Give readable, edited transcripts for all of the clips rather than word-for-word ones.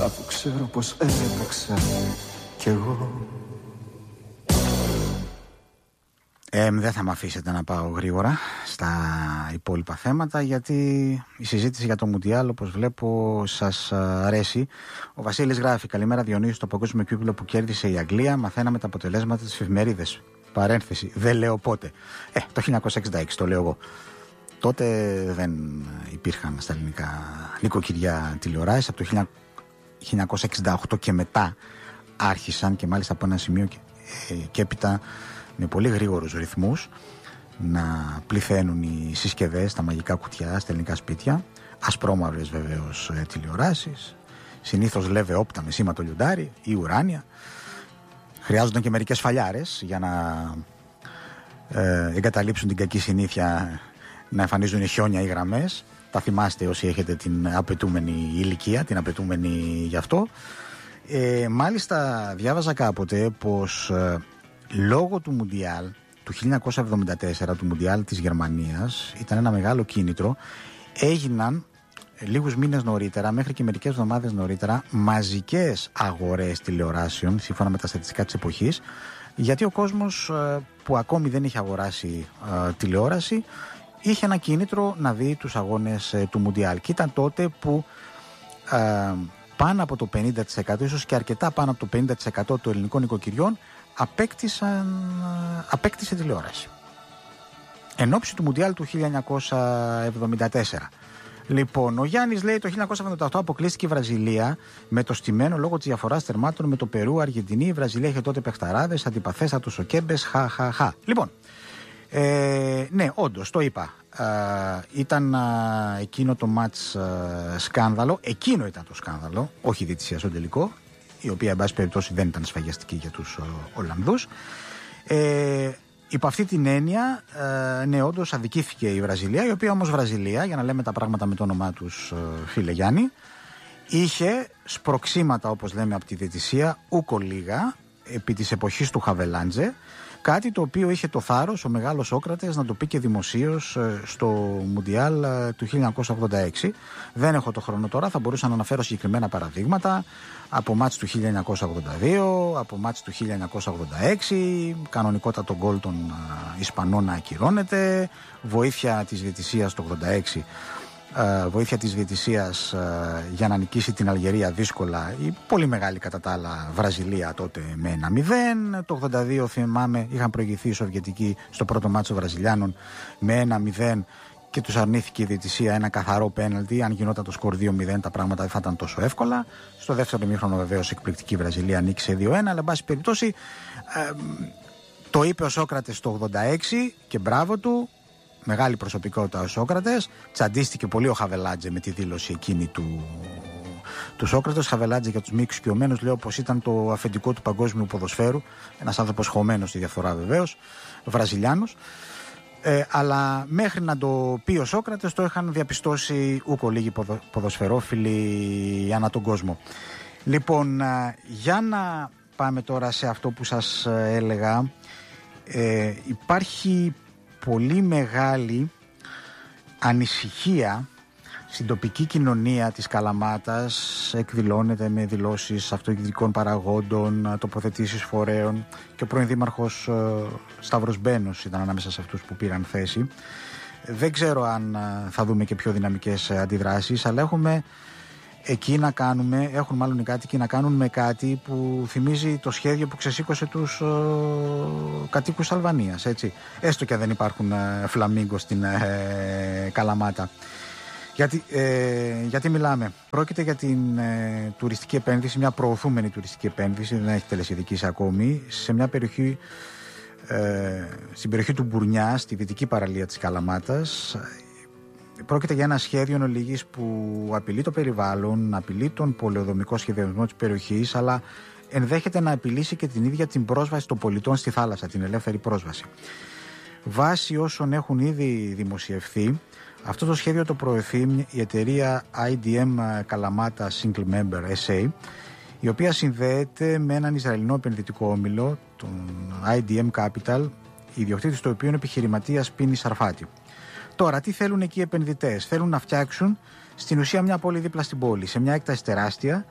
αφού ξέρω πως έπαιξα κι εγώ. Δεν θα με αφήσετε να πάω γρήγορα στα υπόλοιπα θέματα, γιατί η συζήτηση για το Μουντιάλ, όπως βλέπω, σας αρέσει. Ο Βασίλης γράφει: καλημέρα Διονύση, στο παγκόσμιο κύπελλο που κέρδισε η Αγγλία μαθαίναμε τα αποτελέσματα της εφημερίδες. Παρένθεση, δεν λέω πότε. Το 1966 το λέω εγώ. Τότε δεν υπήρχαν στα ελληνικά νοικοκυριά τηλεοράσεις. Από το 1968 και μετά άρχισαν, και μάλιστα από ένα σημείο και έπειτα με πολύ γρήγορους ρυθμούς, να πληθαίνουν οι συσκευές, τα μαγικά κουτιά στα ελληνικά σπίτια. Ασπρόμαυρες βεβαίως τηλεοράσεις, συνήθως λέβε όπτα με σήμα το λιοντάρι ή ουράνια. Χρειάζονταν και μερικές φαλιάρες για να εγκαταλείψουν την κακή συνήθεια να εμφανίζουν χιόνια ή γραμμές. Τα θυμάστε όσοι έχετε την απαιτούμενη ηλικία, την απαιτούμενη γι' αυτό. Μάλιστα διάβαζα κάποτε πως λόγω του Μουντιάλ του 1974, του Μουντιάλ της Γερμανίας, ήταν ένα μεγάλο κίνητρο, έγιναν λίγους μήνες νωρίτερα, μέχρι και μερικές εβδομάδες νωρίτερα, μαζικές αγορές τηλεοράσεων, σύμφωνα με τα στατιστικά της εποχής, γιατί ο κόσμος που ακόμη δεν είχε αγοράσει τηλεόραση είχε ένα κίνητρο να δει τους αγώνες του Μουντιάλ. Και ήταν τότε που πάνω από το 50%, ίσως και αρκετά πάνω από το 50% των ελληνικών νοικοκυριών απέκτησε τηλεόραση. Εν ώψη του Μουντιάλ του 1974. Λοιπόν, ο Γιάννης λέει: το 1978 αποκλείστηκε η Βραζιλία με το στημένο λόγω της διαφοράς τερμάτων με το Περού, Αργεντινή. Η Βραζιλία είχε τότε παιχταράδες, αντιπαθέστατους ο Κέμπες, χα. Λοιπόν, ναι, όντως, το είπα. Ήταν εκείνο το μάτς σκάνδαλο. Εκείνο ήταν το σκάνδαλο, όχι η διαιτησία στο τελικό, η οποία, εν πάση περιπτώσει, δεν ήταν σφαγιαστική για τους Ολλανδούς. Υπό αυτή την έννοια, ναι, όντως αδικήθηκε η Βραζιλία, η οποία όμως Βραζιλία, για να λέμε τα πράγματα με το όνομά τους, φίλε Γιάννη, είχε σπροξήματα, όπως λέμε, από τη διαιτησία, ούκο λίγα, επί της εποχής του Χαβελάντζε, κάτι το οποίο είχε το θάρρος ο μεγάλος Σόκρατες να το πει και δημοσίως στο Μουντιάλ του 1986. Δεν έχω το χρόνο τώρα, θα μπορούσα να αναφέρω συγκεκριμένα παραδείγματα από μάτς του 1982, από μάτς του 1986, κανονικότατο γκολ των Ισπανών να ακυρώνεται, βοήθεια της διαιτησίας το 86, βοήθεια της διαιτησίας για να νικήσει την Αλγερία δύσκολα, η πολύ μεγάλη κατά τα άλλα Βραζιλία τότε με 1-0. Το 82 θυμάμαι είχαν προηγηθεί οι Σοβιετικοί στο πρώτο μάτσο Βραζιλιάνων με 1-0 και τους αρνήθηκε η διαιτησία ένα καθαρό πέναλτι. Αν γινόταν το σκορ 2-0 τα πράγματα δεν θα ήταν τόσο εύκολα. Στο δεύτερο ημίχρονο βεβαίως εκπληκτική Βραζιλία νίκησε 2-1, αλλά εν πάση περιπτώσει το είπε ο Σόκρατες το 86 και μπράβο του. Μεγάλη προσωπικότητα ο Σόκρατες. Τσαντίστηκε πολύ ο Χαβελάντζε με τη δήλωση εκείνη του Σόκρατες. Χαβελάντζε, για τους μη εξοικειωμένους, λέω πως ήταν το αφεντικό του παγκόσμιου ποδοσφαίρου. Ένας άνθρωπος χωμένος στη διαφθορά βεβαίως, Βραζιλιάνος. Αλλά μέχρι να το πει ο Σόκρατες το είχαν διαπιστώσει ούκο λίγοι ποδοσφαιρόφιλοι ανά τον κόσμο. Λοιπόν, για να πάμε τώρα σε αυτό που σας έλεγα, υπάρχει πολύ μεγάλη ανησυχία στην τοπική κοινωνία της Καλαμάτας, εκδηλώνεται με δηλώσεις αυτοδιοικητικών παραγόντων, τοποθετήσεις φορέων, και ο πρώην δήμαρχος Σταύρος Μπένος ήταν ανάμεσα σε αυτούς που πήραν θέση. Δεν ξέρω αν θα δούμε και πιο δυναμικές αντιδράσεις, αλλά έχουμε μάλλον οι κάτοικοι να κάνουν με κάτι που θυμίζει το σχέδιο που ξεσήκωσε τους κατοίκους Αλβανίας, έτσι. Έστω και αν δεν υπάρχουν φλαμίγκο στην Καλαμάτα. Γιατί μιλάμε. Πρόκειται για την τουριστική επένδυση, μια προωθούμενη τουριστική επένδυση, δεν έχει τελεσιδικήσει ακόμη, σε μια περιοχή, στην περιοχή του Μπουρνιά, στη δυτική παραλία της Καλαμάτας. Πρόκειται για ένα σχέδιο εν ολίγης που απειλεί το περιβάλλον, απειλεί τον πολεοδομικό σχεδιασμό της περιοχής, αλλά ενδέχεται να απειλήσει και την ίδια την πρόσβαση των πολιτών στη θάλασσα, την ελεύθερη πρόσβαση. Βάσει όσων έχουν ήδη δημοσιευθεί, αυτό το σχέδιο το προωθεί η εταιρεία IDM Kalamata Single Member SA, η οποία συνδέεται με έναν Ισραηλινό επενδυτικό όμιλο, τον IDM Capital, ιδιοκτήτης του οποίου είναι επιχειρηματίας Πίνη Σαρφάτη. Τώρα, τι θέλουν εκεί οι επενδυτές? Θέλουν να φτιάξουν στην ουσία μια πόλη δίπλα στην πόλη, σε μια έκταση τεράστια,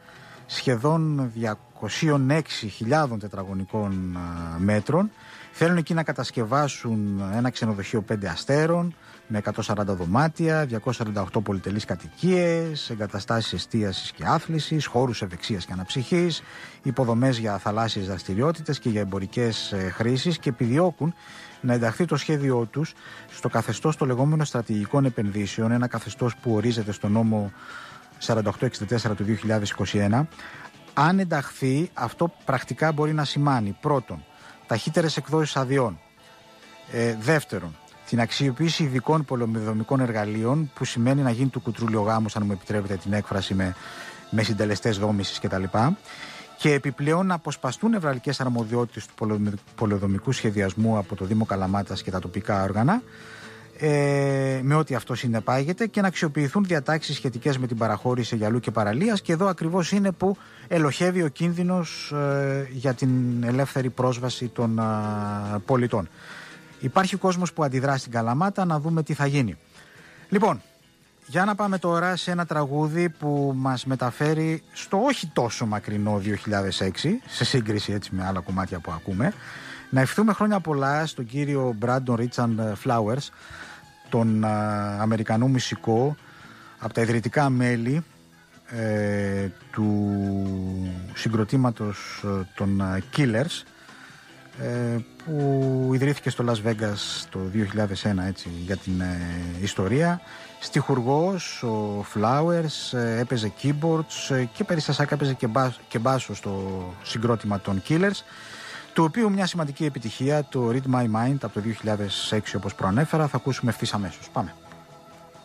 σχεδόν 206.000 τετραγωνικών μέτρων. Θέλουν εκεί να κατασκευάσουν ένα ξενοδοχείο 5 αστέρων με 140 δωμάτια, 248 πολυτελείς κατοικίες, εγκαταστάσεις εστίασης και άθλησης, χώρους ευεξίας και αναψυχής, υποδομές για θαλάσσιες δραστηριότητες και για εμπορικές χρήσεις, και επιδιώκουν να ενταχθεί το σχέδιό τους στο καθεστώς των λεγόμενων στρατηγικών επενδύσεων, ένα καθεστώς που ορίζεται στο νόμο 4864 του 2021. Αν ενταχθεί, αυτό πρακτικά μπορεί να σημάνει πρώτον ταχύτερες εκδόσεις αδειών, δεύτερον την αξιοποίηση ειδικών πολεμοδομικών εργαλείων, που σημαίνει να γίνει του κουτρούλιο γάμος, αν μου επιτρέπετε την έκφραση, με συντελεστές δόμησης κτλ. Και επιπλέον να αποσπαστούν νευραλικές αρμοδιότητες του πολεοδομικού σχεδιασμού από το Δήμο Καλαμάτας και τα τοπικά όργανα, με ό,τι αυτό συνεπάγεται, και να αξιοποιηθούν διατάξεις σχετικές με την παραχώρηση γυαλού και παραλίας. Και εδώ ακριβώς είναι που ελοχεύει ο κίνδυνος για την ελεύθερη πρόσβαση των πολιτών. Υπάρχει κόσμος που αντιδρά στην Καλαμάτα, να δούμε τι θα γίνει. Λοιπόν, για να πάμε τώρα σε ένα τραγούδι που μας μεταφέρει στο όχι τόσο μακρινό 2006, σε σύγκριση έτσι με άλλα κομμάτια που ακούμε. Να ευχηθούμε χρόνια πολλά στον κύριο Brandon Richard Flowers, τον Αμερικανό μουσικό, από τα ιδρυτικά μέλη του συγκροτήματος των Killers, που ιδρύθηκε στο Las Vegas το 2001, έτσι, για την ιστορία. Στιχουργός ο Flowers, έπαιζε keyboards και περιστασάκα έπαιζε και μπάσο στο συγκρότημα των Killers, του οποίου μια σημαντική επιτυχία, το Read My Mind από το 2006 όπως προανέφερα, θα ακούσουμε ευθύς αμέσως. Πάμε.